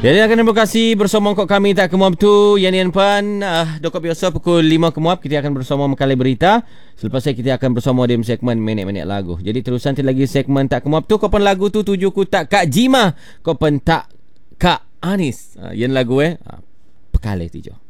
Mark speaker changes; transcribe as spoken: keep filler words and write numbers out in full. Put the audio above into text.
Speaker 1: Jadi akan terima kasih bersama kau kami tak kemuap tu Yan Yan Pan uh, Dokop biasa pukul lima kemuap kita akan bersama mengkali berita. Selepas itu kita akan bersama dalam segmen minit-minit lagu. Jadi terusan lagi segmen tak kemuap tu. Kau pun lagu tu tujuku tak Kak Jima. Kau pun tak Kak Anis. Uh, yan lagu eh uh, Pekali tijo.